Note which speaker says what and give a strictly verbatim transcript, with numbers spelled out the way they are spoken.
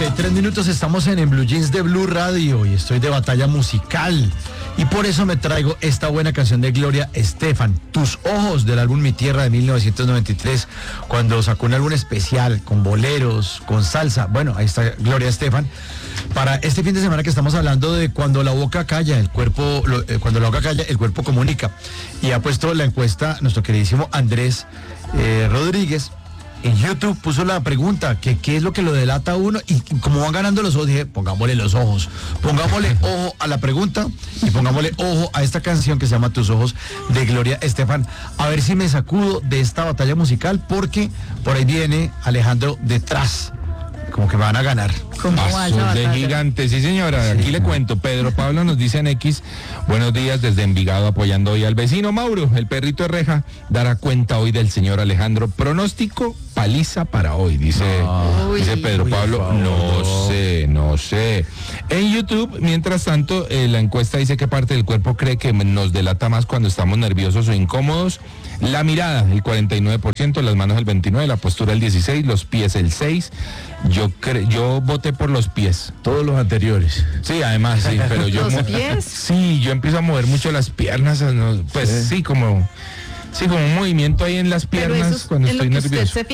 Speaker 1: treinta y tres minutos, estamos en, en Blue Jeans de Blue Radio y estoy de batalla musical. Y por eso me traigo esta buena canción de Gloria Estefan, Tus Ojos, del álbum Mi Tierra de mil novecientos noventa y tres, cuando sacó un álbum especial con boleros, con salsa. Bueno, ahí está Gloria Estefan. Para este fin de semana que estamos hablando de cuando la boca calla, el cuerpo, lo, eh, cuando la boca calla, el cuerpo comunica. Y ha puesto la encuesta nuestro queridísimo Andrés eh, Rodríguez. En YouTube puso la pregunta, que qué es lo que lo delata a uno, y como van ganando los ojos, dije, pongámosle los ojos, pongámosle ojo a la pregunta y pongámosle ojo a esta canción que se llama Tus Ojos, de Gloria Estefan, a ver si me sacudo de esta batalla musical, porque por ahí viene Alejandro detrás, como que me van a ganar.
Speaker 2: Pasos de gigante, sí señora, aquí sí, le cuento. Pedro Pablo nos dice en X, buenos días desde Envigado, apoyando hoy al vecino Mauro, el perrito de reja, dará cuenta hoy del señor Alejandro. Pronóstico, paliza para hoy, dice, no, dice Pedro uy, Pablo, no sé, no sé. En YouTube, mientras tanto, eh, la encuesta dice qué parte del cuerpo cree que nos delata más cuando estamos nerviosos o incómodos. La mirada, el cuarenta y nueve por ciento, las manos el veintinueve por ciento, la postura el dieciséis por ciento, los pies el seis por ciento. Yo cre yo voté por los pies.
Speaker 1: Todos los anteriores.
Speaker 2: Sí, además, sí, pero yo...
Speaker 3: ¿Los pies?
Speaker 2: Sí, yo empiezo a mover mucho las piernas, ¿no? Pues sí, sí como... Sí, como un movimiento ahí en las piernas cuando estoy nervioso.